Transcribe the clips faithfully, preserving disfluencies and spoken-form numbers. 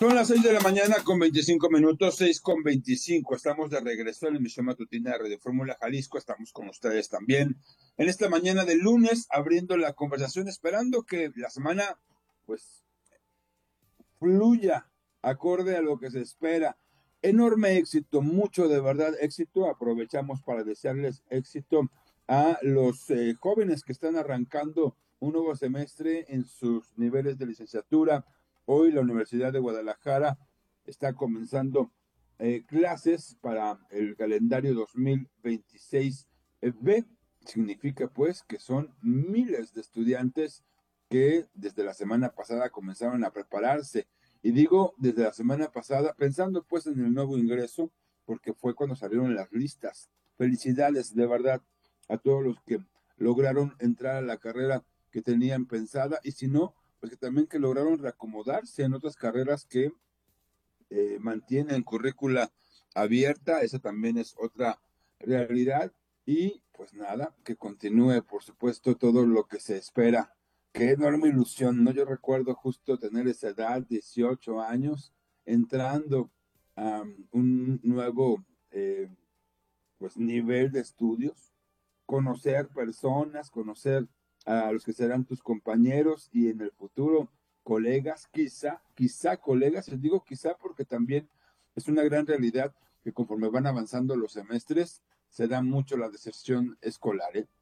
Son las seis de la mañana con veinticinco minutos, seis con veinticinco. Estamos de regreso en la emisión matutina de Radio Fórmula Jalisco. Estamos con ustedes también en esta mañana de lunes, abriendo la conversación, esperando que la semana, pues, fluya acorde a lo que se espera. Enorme éxito, mucho de verdad éxito. Aprovechamos para desearles éxito a los eh, jóvenes que están arrancando un nuevo semestre en sus niveles de licenciatura. Hoy la Universidad de Guadalajara está comenzando eh, clases para el calendario dos mil veintiséis B. Significa pues que son miles de estudiantes que desde la semana pasada comenzaron a prepararse. Y digo desde la semana pasada, pensando pues en el nuevo ingreso, porque fue cuando salieron las listas. Felicidades de verdad a todos los que lograron entrar a la carrera que tenían pensada, y si no, pues que también que lograron reacomodarse en otras carreras que eh, mantienen currícula abierta. Esa también es otra realidad. Y pues nada, que continúe, por supuesto, todo lo que se espera. Qué enorme ilusión, ¿no? Yo recuerdo justo tener esa edad, dieciocho años, entrando a um, un nuevo eh, pues, nivel de estudios, conocer personas, conocer a los que serán tus compañeros y en el futuro colegas, quizá, quizá colegas, les digo quizá porque también es una gran realidad que conforme van avanzando los semestres, se da mucho la deserción escolar, ¿eh?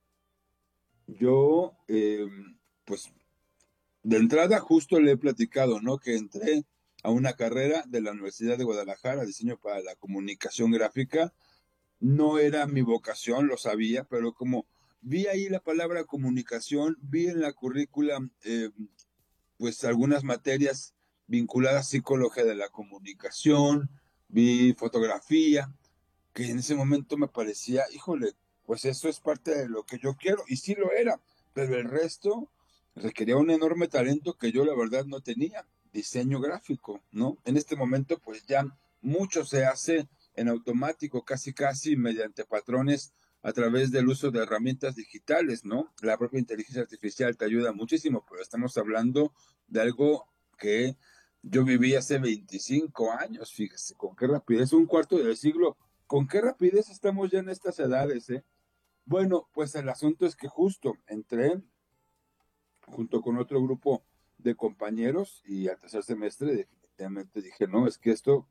Yo, eh, pues, de entrada justo le he platicado, ¿no? Que entré a una carrera de la Universidad de Guadalajara, diseño para la comunicación gráfica. No era mi vocación, lo sabía, pero como vi ahí la palabra comunicación, vi en la currícula, eh, pues algunas materias vinculadas a psicología de la comunicación, vi fotografía, que en ese momento me parecía, híjole, pues eso es parte de lo que yo quiero, y sí lo era, pero el resto requería un enorme talento que yo la verdad no tenía, diseño gráfico, ¿no? En este momento pues ya mucho se hace en automático, casi casi mediante patrones a través del uso de herramientas digitales, ¿no? La propia inteligencia artificial te ayuda muchísimo, pero estamos hablando de algo que yo viví hace veinticinco años, fíjese, con qué rapidez, un cuarto del siglo. ¿Con qué rapidez estamos ya en estas edades, eh? Bueno, pues el asunto es que justo entré junto con otro grupo de compañeros y al tercer semestre definitivamente dije, no, es que esto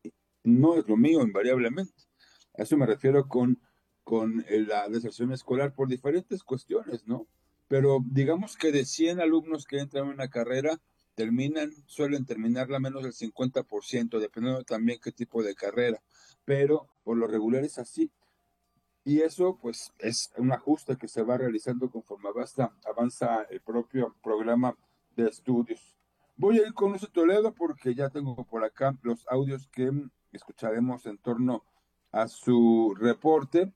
no es lo mío invariablemente. A eso me refiero con, con la deserción escolar por diferentes cuestiones, ¿no? Pero digamos que de cien alumnos que entran en una carrera, terminan, suelen terminarla menos del cincuenta por ciento, dependiendo también qué tipo de carrera. Pero por lo regular es así. Y eso, pues, es un ajuste que se va realizando conforme avanza, avanza el propio programa de estudios. Voy a ir con Lucio Toledo porque ya tengo por acá los audios que escucharemos en torno a su reporte.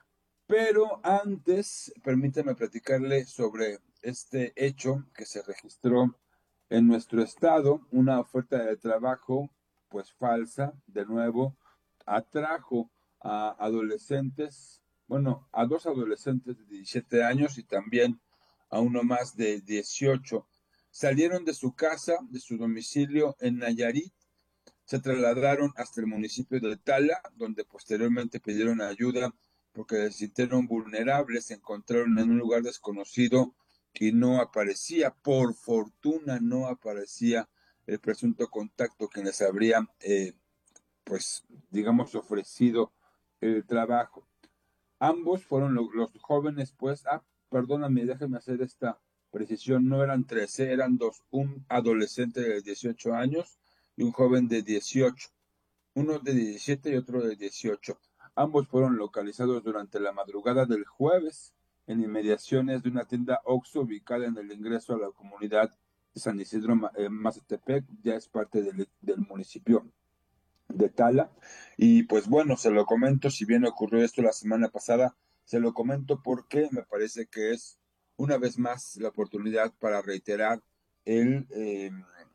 Pero antes, permítame platicarle sobre este hecho que se registró en nuestro estado, una oferta de trabajo, pues falsa, de nuevo, atrajo a adolescentes, bueno, a dos adolescentes de diecisiete años y también a uno más de dieciocho. Salieron de su casa, de su domicilio en Nayarit, se trasladaron hasta el municipio de Tala, donde posteriormente pidieron ayuda porque se sintieron vulnerables, se encontraron en un lugar desconocido y no aparecía, por fortuna no aparecía el presunto contacto que les habría, eh, pues, digamos, ofrecido el trabajo. Ambos fueron lo, los jóvenes, pues, ah, perdóname, déjame hacer esta precisión, no eran trece, eran dos, un adolescente de dieciocho años y un joven de dieciocho, uno de diecisiete y otro de dieciocho. Ambos fueron localizados durante la madrugada del jueves en inmediaciones de una tienda Oxxo ubicada en el ingreso a la comunidad de San Isidro eh, Mazatepec, ya es parte del, del municipio de Tala. Y pues bueno, se lo comento, si bien ocurrió esto la semana pasada, se lo comento porque me parece que es una vez más la oportunidad para reiterar el, eh,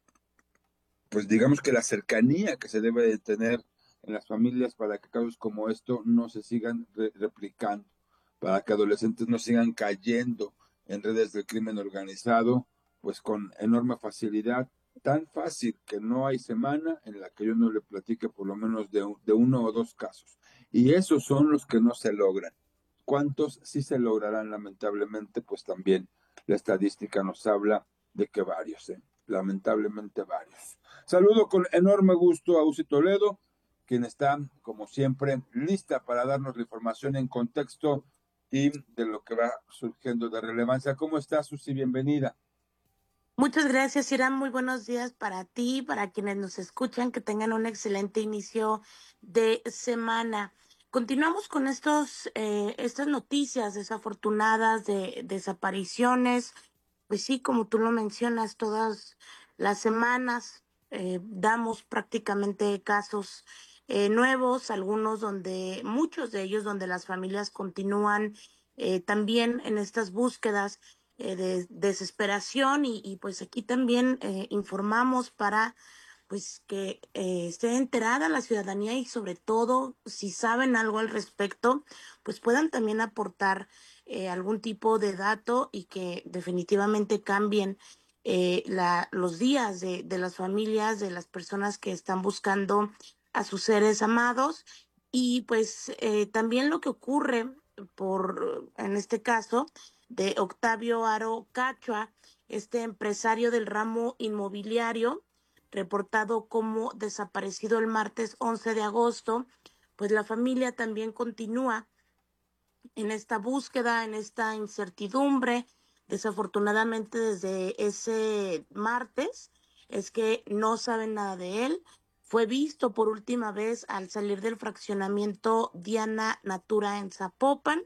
pues digamos que la cercanía que se debe de tener en las familias para que casos como esto no se sigan re replicando, para que adolescentes no sigan cayendo en redes del crimen organizado, pues con enorme facilidad, tan fácil que no hay semana en la que yo no le platique por lo menos de, de uno o dos casos. Y esos son los que no se logran. ¿Cuántos sí se lograrán? Lamentablemente, pues también la estadística nos habla de que varios, ¿eh? Lamentablemente varios. Saludo con enorme gusto a Uzi Toledo, quien está, como siempre, lista para darnos la información en contexto y de lo que va surgiendo de relevancia. ¿Cómo estás, Uzi? Bienvenida. Muchas gracias, Irán. Muy buenos días para ti, para quienes nos escuchan, que tengan un excelente inicio de semana. Continuamos con estos, eh, estas noticias desafortunadas de desapariciones. Pues sí, como tú lo mencionas, todas las semanas eh, damos prácticamente casos eh, nuevos, algunos donde, muchos de ellos donde las familias continúan eh, también en estas búsquedas eh, de desesperación y, y pues aquí también eh, informamos para pues que eh, esté enterada la ciudadanía y sobre todo si saben algo al respecto, pues puedan también aportar eh, algún tipo de dato y que definitivamente cambien eh, la, los días de, de las familias, de las personas que están buscando a sus seres amados y pues eh, también lo que ocurre por, en este caso, de Octavio Aro Cachua, este empresario del ramo inmobiliario, reportado como desaparecido el martes once de agosto, pues la familia también continúa en esta búsqueda, en esta incertidumbre. Desafortunadamente desde ese martes es que no saben nada de él. Fue visto por última vez al salir del fraccionamiento Diana Natura en Zapopan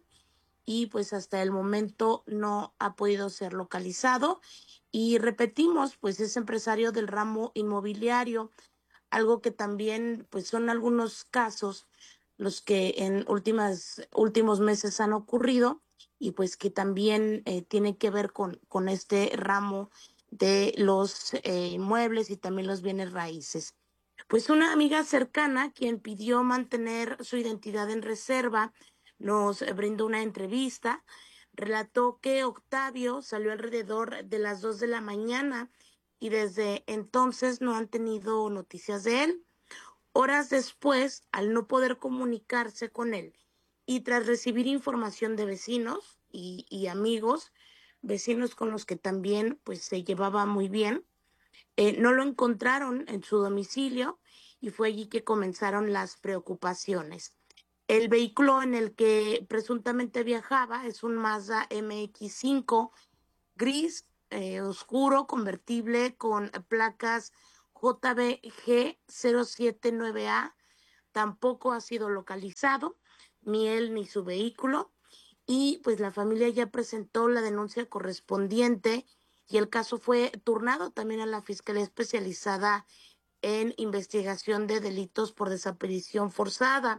y pues hasta el momento no ha podido ser localizado. Y repetimos, pues es empresario del ramo inmobiliario, algo que también pues son algunos casos los que en últimas, últimos meses han ocurrido y pues que también eh, tiene que ver con, con este ramo de los eh, inmuebles y también los bienes raíces. Pues una amiga cercana, quien pidió mantener su identidad en reserva, nos brindó una entrevista, relató que Octavio salió alrededor de las dos de la mañana y desde entonces no han tenido noticias de él. Horas después, al no poder comunicarse con él y tras recibir información de vecinos y, y amigos, vecinos con los que también pues se llevaba muy bien, eh, no lo encontraron en su domicilio y fue allí que comenzaron las preocupaciones. El vehículo en el que presuntamente viajaba es un Mazda M X cinco gris eh, oscuro convertible con placas J B G cero siete nueve A. Tampoco ha sido localizado, ni él ni su vehículo. Y pues la familia ya presentó la denuncia correspondiente y el caso fue turnado también a la Fiscalía Especializada en Investigación de Delitos por Desaparición Forzada.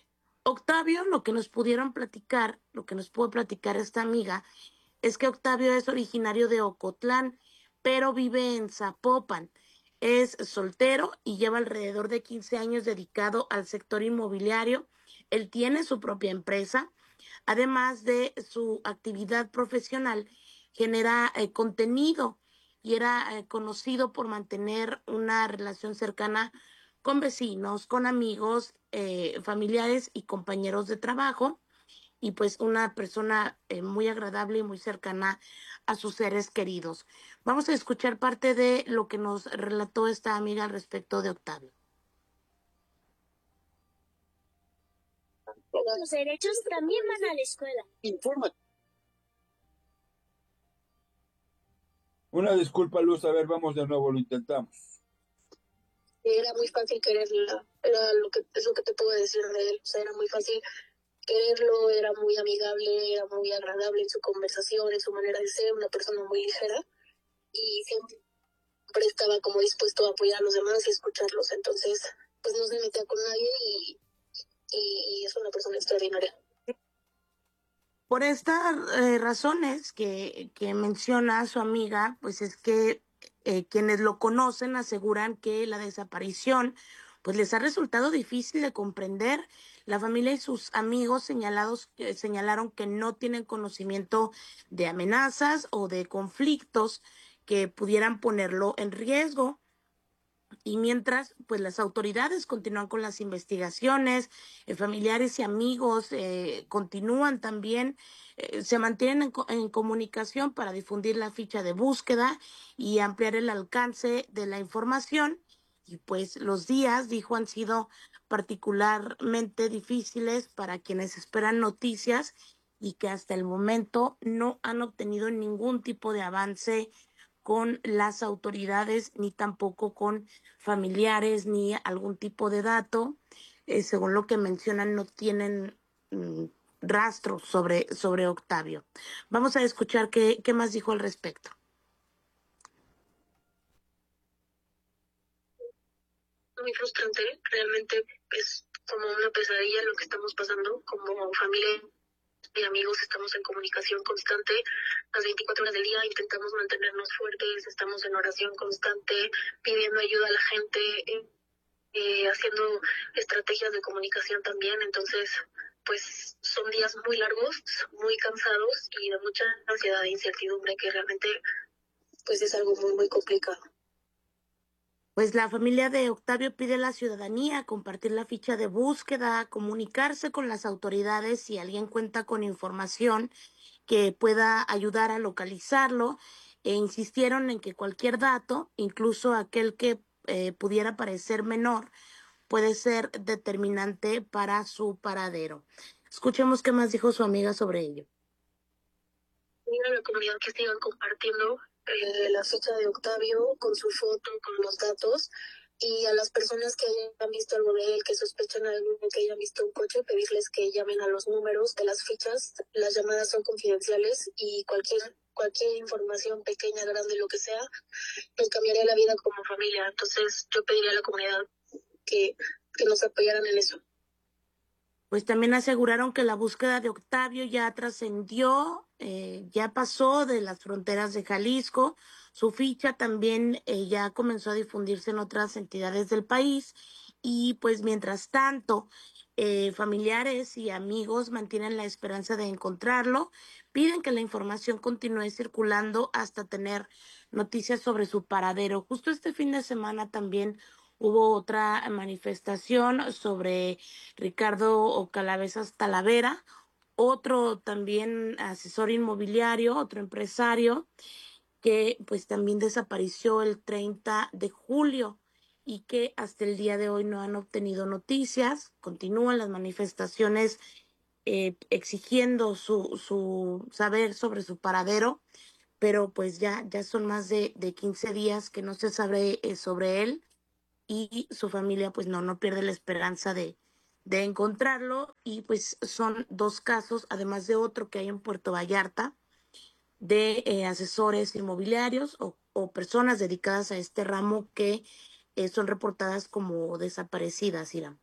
Octavio, lo que nos pudieron platicar, lo que nos pudo platicar esta amiga, es que Octavio es originario de Ocotlán, pero vive en Zapopan. Es soltero y lleva alrededor de quince años dedicado al sector inmobiliario. Él tiene su propia empresa. Además de su actividad profesional, genera eh, contenido y era eh, conocido por mantener una relación cercana con vecinos, con amigos, eh, familiares y compañeros de trabajo y pues una persona eh, muy agradable y muy cercana a sus seres queridos. Vamos a escuchar parte de lo que nos relató esta amiga al respecto de Octavio. Los derechos también van a la escuela. Informa. Una disculpa, Luz, a ver, vamos de nuevo, lo intentamos. Era muy fácil quererla, era lo que, es lo que te puedo decir de él, o sea, era muy fácil quererlo, era muy amigable, era muy agradable en su conversación, en su manera de ser, una persona muy ligera, y siempre estaba como dispuesto a apoyar a los demás y escucharlos, entonces, pues no se metía con nadie y, y, y es una persona extraordinaria. Por estas eh, razones que, que menciona su amiga, pues es que eh, quienes lo conocen aseguran que la desaparición pues les ha resultado difícil de comprender. La familia y sus amigos señalados, eh, señalaron que no tienen conocimiento de amenazas o de conflictos que pudieran ponerlo en riesgo. Y mientras, pues las autoridades continúan con las investigaciones, eh, familiares y amigos eh, continúan también, eh, se mantienen en, co- en comunicación para difundir la ficha de búsqueda y ampliar el alcance de la información. Y pues los días, dijo, han sido particularmente difíciles para quienes esperan noticias y que hasta el momento no han obtenido ningún tipo de avance con las autoridades, ni tampoco con familiares, ni algún tipo de dato. Eh, según lo que mencionan, no tienen mm, rastro sobre, sobre Octavio. Vamos a escuchar qué, qué más dijo al respecto. Muy frustrante, realmente es como una pesadilla lo que estamos pasando como familia y amigos. Estamos en comunicación constante las veinticuatro horas del día, intentamos mantenernos fuertes, estamos en oración constante, pidiendo ayuda a la gente, eh, eh, haciendo estrategias de comunicación también. Entonces, pues son días muy largos, muy cansados y de mucha ansiedad e incertidumbre, que realmente pues es algo muy, muy complicado. Pues la familia de Octavio pide a la ciudadanía compartir la ficha de búsqueda, comunicarse con las autoridades si alguien cuenta con información que pueda ayudar a localizarlo, e insistieron en que cualquier dato, incluso aquel que eh, pudiera parecer menor, puede ser determinante para su paradero. Escuchemos qué más dijo su amiga sobre ello. A la comunidad que sigan compartiendo eh, la ficha de Octavio con su foto, con los datos, y a las personas que hayan visto algo de él, que sospechan algo, que hayan visto un coche, pedirles que llamen a los números de las fichas. Las llamadas son confidenciales y cualquier cualquier información pequeña, grande, lo que sea, nos cambiaría la vida como familia. Entonces yo pediría a la comunidad que, que nos apoyaran en eso. Pues también aseguraron que la búsqueda de Octavio ya trascendió, eh, ya pasó de las fronteras de Jalisco. Su ficha también eh, ya comenzó a difundirse en otras entidades del país. Y pues mientras tanto, eh, familiares y amigos mantienen la esperanza de encontrarlo. Piden que la información continúe circulando hasta tener noticias sobre su paradero. Justo este fin de semana también hubo otra manifestación sobre Ricardo Calavesas Talavera, otro también asesor inmobiliario, otro empresario, que pues también desapareció el treinta de julio y que hasta el día de hoy no han obtenido noticias. Continúan las manifestaciones eh, exigiendo su, su saber sobre su paradero, pero pues ya, ya son más de, de quince días que no se sabe eh, sobre él, y su familia pues no, no pierde la esperanza de, de encontrarlo. Y pues son dos casos, además de otro que hay en Puerto Vallarta, de eh, asesores inmobiliarios o, o personas dedicadas a este ramo que eh, son reportadas como desaparecidas, Irán.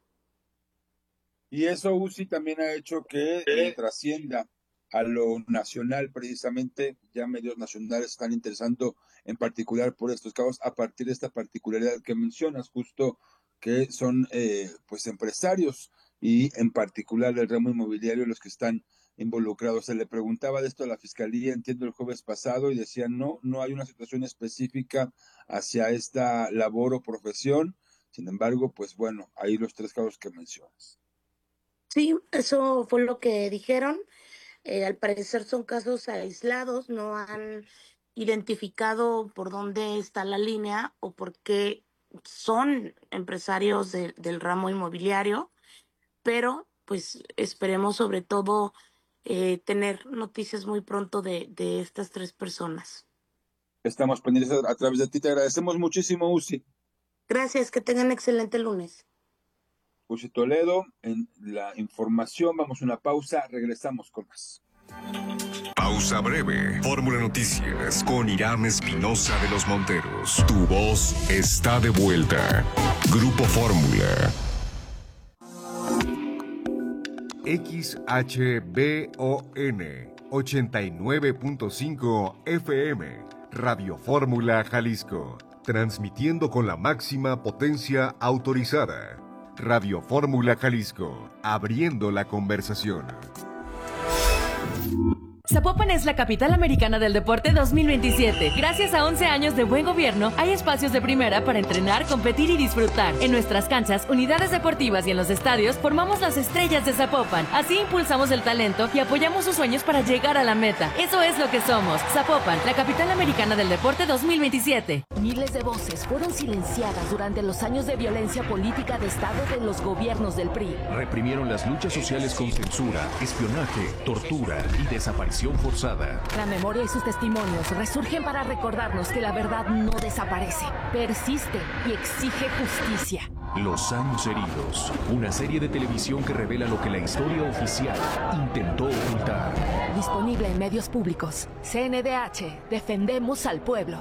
Y eso, Uzi, también ha hecho que eh, trascienda a lo nacional, precisamente. Ya medios nacionales están interesando en particular por estos casos, a partir de esta particularidad que mencionas, justo que son eh, pues empresarios y en particular el ramo inmobiliario los que están involucrados. Se le preguntaba de esto a la fiscalía, entiendo, el jueves pasado, y decían no, no hay una situación específica hacia esta labor o profesión. Sin embargo, pues bueno, ahí los tres casos que mencionas. Sí, eso fue lo que dijeron. Eh, al parecer son casos aislados, no han identificado por dónde está la línea o por qué son empresarios de, del ramo inmobiliario, pero pues esperemos sobre todo eh, tener noticias muy pronto de, de estas tres personas. Estamos pendientes a, a través de ti. Te agradecemos muchísimo, Uzi. Gracias, que tengan excelente lunes. Uzi Toledo, en la información. Vamos a una pausa, regresamos con más. Pausa breve. Fórmula Noticias con Irán Espinosa de los Monteros. Tu voz está de vuelta. Grupo Fórmula. X H B O N ochenta y nueve punto cinco F M, Radio Fórmula Jalisco, transmitiendo con la máxima potencia autorizada. Radio Fórmula Jalisco, abriendo la conversación. Zapopan es la capital americana del deporte dos mil veintisiete. Gracias a once años de buen gobierno, hay espacios de primera para entrenar, competir y disfrutar. En nuestras canchas, unidades deportivas y en los estadios, formamos las estrellas de Zapopan. Así impulsamos el talento y apoyamos sus sueños para llegar a la meta. Eso es lo que somos. Zapopan, la capital americana del deporte dos mil veintisiete. Miles de voces fueron silenciadas durante los años de violencia política de Estado de los gobiernos del P R I. Reprimieron las luchas sociales con censura, espionaje, tortura y desaparición forzada. La memoria y sus testimonios resurgen para recordarnos que la verdad no desaparece, persiste y exige justicia. Los años heridos, una serie de televisión que revela lo que la historia oficial intentó ocultar. Disponible en medios públicos. C N D H, defendemos al pueblo.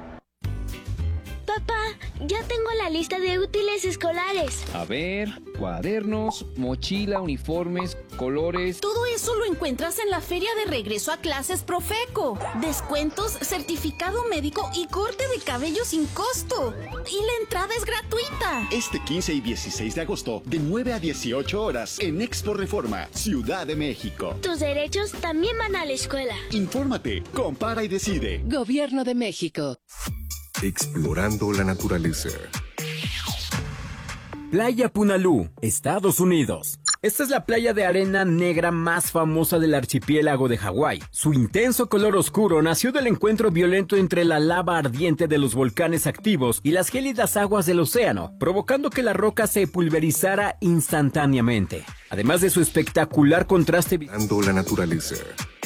Papá, ya tengo la lista de útiles escolares. A ver, cuadernos, mochila, uniformes, colores... Todo eso lo encuentras en la feria de regreso a clases Profeco. Descuentos, certificado médico y corte de cabello sin costo. Y la entrada es gratuita. Este quince y dieciséis de agosto, de nueve a dieciocho horas, en Expo Reforma, Ciudad de México. Tus derechos también van a la escuela. Infórmate, compara y decide. Gobierno de México. Explorando la naturaleza. Playa Punalú, Estados Unidos. Esta es la playa de arena negra más famosa del archipiélago de Hawái. Su intenso color oscuro nació del encuentro violento entre la lava ardiente de los volcanes activos y las gélidas aguas del océano, provocando que la roca se pulverizara instantáneamente. Además de su espectacular contraste... Explorando la naturaleza.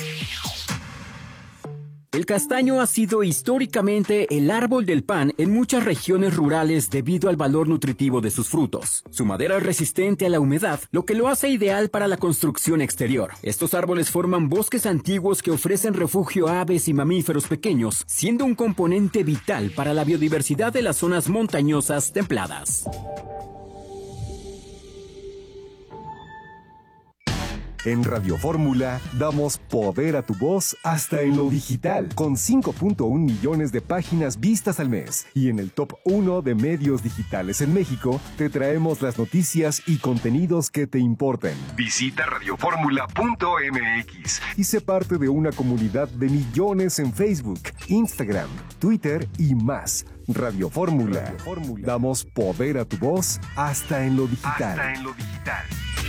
El castaño ha sido históricamente el árbol del pan en muchas regiones rurales debido al valor nutritivo de sus frutos. Su madera es resistente a la humedad, lo que lo hace ideal para la construcción exterior. Estos árboles forman bosques antiguos que ofrecen refugio a aves y mamíferos pequeños, siendo un componente vital para la biodiversidad de las zonas montañosas templadas. En Radio Fórmula damos poder a tu voz hasta en lo digital, con cinco punto uno millones de páginas vistas al mes. Y en el top uno de medios digitales en México, te traemos las noticias y contenidos que te importan. Visita radioformula punto m x y sé parte de una comunidad de millones en Facebook, Instagram, Twitter y más. Radio Fórmula. Radio Fórmula. Damos poder a tu voz hasta en lo digital. Hasta en lo digital.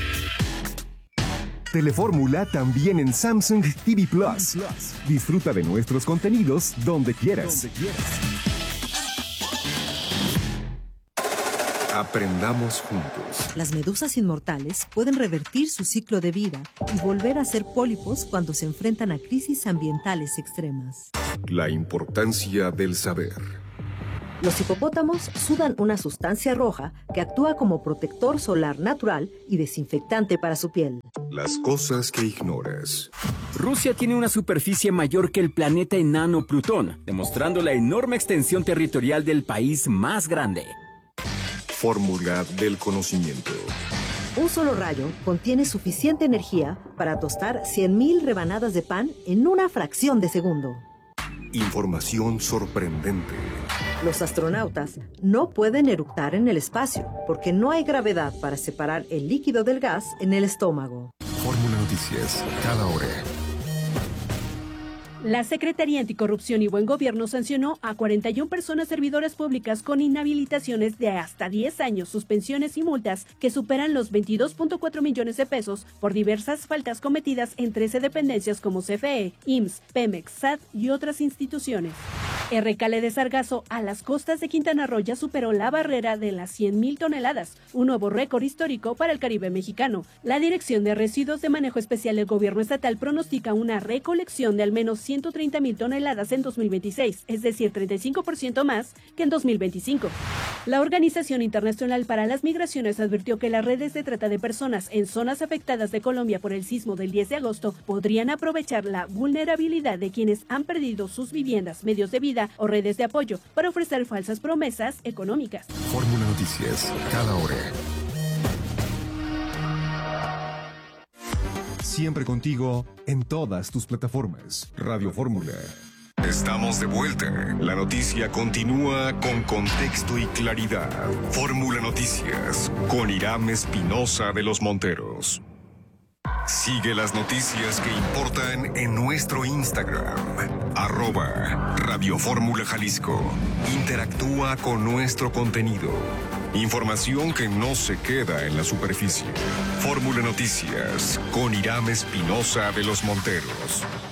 Telefórmula también en Samsung T V Plus. Disfruta de nuestros contenidos donde quieras. Donde quieras. Aprendamos juntos. Las medusas inmortales pueden revertir su ciclo de vida y volver a ser pólipos cuando se enfrentan a crisis ambientales extremas. La importancia del saber. Los hipopótamos sudan una sustancia roja que actúa como protector solar natural y desinfectante para su piel. Las cosas que ignoras. Rusia tiene una superficie mayor que el planeta enano Plutón, demostrando la enorme extensión territorial del país más grande. Fórmula del conocimiento. Un solo rayo contiene suficiente energía para tostar cien mil rebanadas de pan en una fracción de segundo. Información sorprendente. Los astronautas no pueden eructar en el espacio porque no hay gravedad para separar el líquido del gas en el estómago. Fórmula Noticias, cada hora. La Secretaría Anticorrupción y Buen Gobierno sancionó a cuarenta y una personas servidoras públicas con inhabilitaciones de hasta diez años, suspensiones y multas que superan los veintidós punto cuatro millones de pesos por diversas faltas cometidas en trece dependencias como C F E, I M S S, Pemex, S A T y otras instituciones. El recale de sargazo a las costas de Quintana Roo ya superó la barrera de las cien mil toneladas, un nuevo récord histórico para el Caribe mexicano. La Dirección de Residuos de Manejo Especial del Gobierno Estatal pronostica una recolección de al menos ciento treinta mil toneladas en dos mil veintiséis, es decir, treinta y cinco por ciento más que en dos mil veinticinco. La Organización Internacional para las Migraciones advirtió que las redes de trata de personas en zonas afectadas de Colombia por el sismo del diez de agosto podrían aprovechar la vulnerabilidad de quienes han perdido sus viviendas, medios de vida o redes de apoyo para ofrecer falsas promesas económicas. Fórmula Noticias, cada hora. Siempre contigo en todas tus plataformas. Radio Fórmula. Estamos de vuelta. La noticia continúa con contexto y claridad. Fórmula Noticias con Irán Espinosa de los Monteros. Sigue las noticias que importan en nuestro Instagram, arroba Radio Fórmula Jalisco. Interactúa con nuestro contenido. Información que no se queda en la superficie. Fórmula Noticias con Irán Espinosa de los Monteros.